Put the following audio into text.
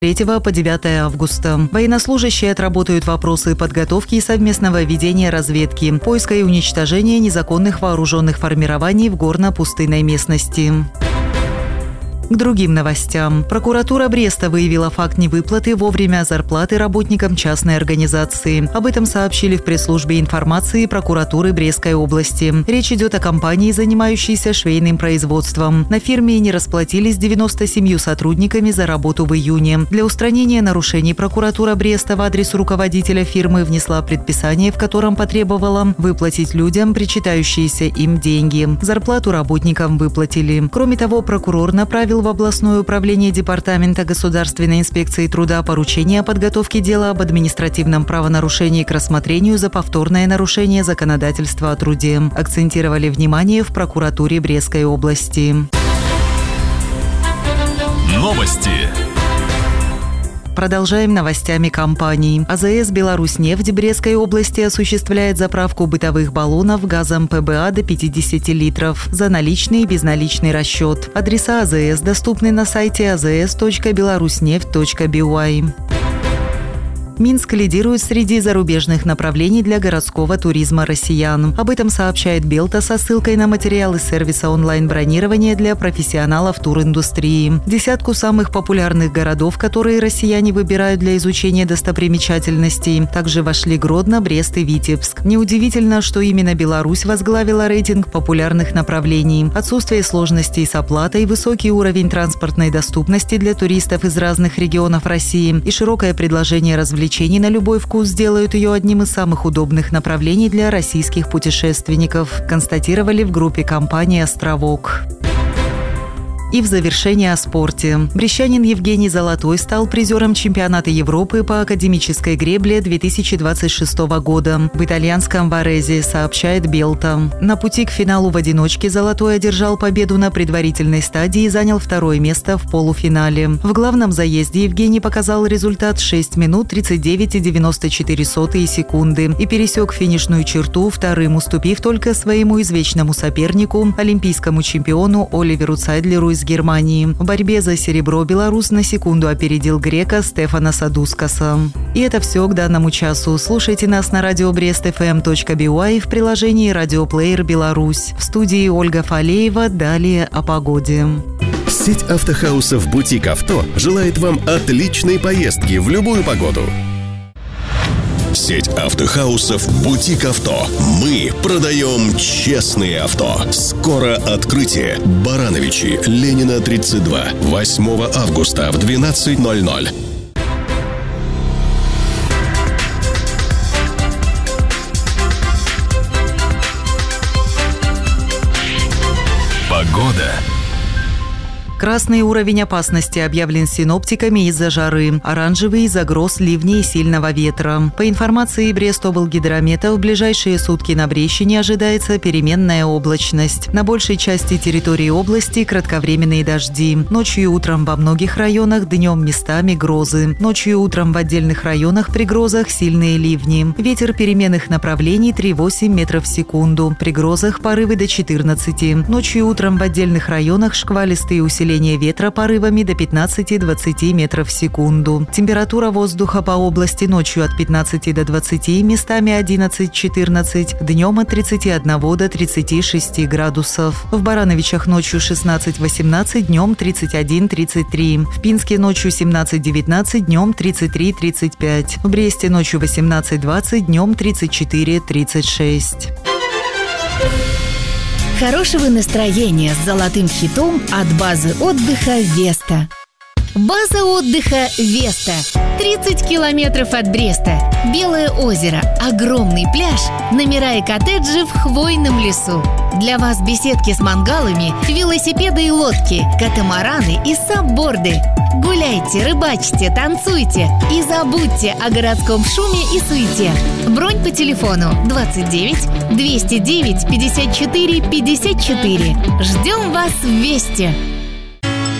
3 по 9 августа. Военнослужащие отработают вопросы подготовки и совместного ведения разведки, поиска и уничтожения незаконных вооруженных формирований в горно-пустынной местности. К другим новостям. Прокуратура Бреста выявила факт невыплаты вовремя зарплаты работникам частной организации. Об этом сообщили в пресс-службе информации прокуратуры Брестской области. Речь идет о компании, занимающейся швейным производством. На фирме не расплатились 97 сотрудниками за работу в июне. Для устранения нарушений прокуратура Бреста в адрес руководителя фирмы внесла предписание, в котором потребовала выплатить людям причитающиеся им деньги. Зарплату работникам выплатили. Кроме того, прокурор направил в областное управление Департамента государственной инспекции труда поручение о подготовке дела об административном правонарушении к рассмотрению за повторное нарушение законодательства о труде. Акцентировали внимание в прокуратуре Брестской области. Новости. Продолжаем новостями компаний. АЗС «Беларусьнефть» Брестской области осуществляет заправку бытовых баллонов газом ПБА до 50 литров за наличный и безналичный расчет. Адреса АЗС доступны на сайте azs.belarusneft.by. Минск лидирует среди зарубежных направлений для городского туризма россиян. Об этом сообщает Белта со ссылкой на материалы сервиса онлайн-бронирования для профессионалов туриндустрии. В десятку самых популярных городов, которые россияне выбирают для изучения достопримечательностей, также вошли Гродно, Брест и Витебск. Неудивительно, что именно Беларусь возглавила рейтинг популярных направлений. Отсутствие сложностей с оплатой, высокий уровень транспортной доступности для туристов из разных регионов России и широкое предложение развлечений на любой вкус сделают ее одним из самых удобных направлений для российских путешественников, констатировали в группе компании «Островок». И в завершение о спорте. Брестчанин Евгений Золотой стал призером чемпионата Европы по академической гребле 2026 года в итальянском Варезе, сообщает Белта. На пути к финалу в одиночке Золотой одержал победу на предварительной стадии и занял второе место в полуфинале. В главном заезде Евгений показал результат 6 минут 39,94 секунды и пересек финишную черту вторым, уступив только своему извечному сопернику, олимпийскому чемпиону Оливеру Цайдлеру из Германии. В борьбе за серебро белорус на секунду опередил грека Стефана Садускаса. И это все к данному часу. Слушайте нас на радио brestfm.by в приложении «Радиоплеер Беларусь». В студии Ольга Фалеева. Далее о погоде. Сеть автохаусов «Бутик Авто» желает вам отличной поездки в любую погоду. Сеть автохаусов «Бутик Авто». Мы продаем честные авто. Скоро открытие. Барановичи, Ленина, 32. 8 августа в 12:00. Погода. Красный уровень опасности объявлен синоптиками из-за жары, оранжевый из-за гроз, ливней и сильного ветра. По информации Брестоблгидромета, в ближайшие сутки на Брещине ожидается переменная облачность. На большей части территории области кратковременные дожди. Ночью и утром во многих районах, днем местами грозы. Ночью и утром в отдельных районах при грозах сильные ливни. Ветер переменных направлений 3,8 метров в секунду. При грозах порывы до 14. Ночью и утром в отдельных районах шквалистые усиления ветра порывами до 15-20 метров в секунду. Температура воздуха по области ночью от 15 до 20, местами 11-14, днем от 31 до 36 градусов. В Барановичах ночью 16-18, днем 31-33. В Пинске ночью 17-19, днем 33-35. В Бресте ночью 18-20, днем 34-36. Хорошего настроения с золотым хитом от базы отдыха «Веста». База отдыха «Веста». 30 километров от Бреста. Белое озеро, огромный пляж, номера и коттеджи в хвойном лесу. Для вас беседки с мангалами, велосипеды и лодки, катамараны и сабборды. Гуляйте, рыбачьте, танцуйте и забудьте о городском шуме и суете. Бронь по телефону 29 209 54 54. Ждем вас в Весте.